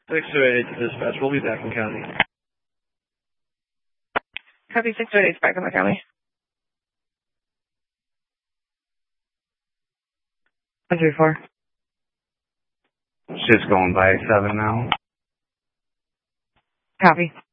628 to dispatch. We'll be back in county. Copy 628 back in the county. 134. Shit's going by 7 now. Copy.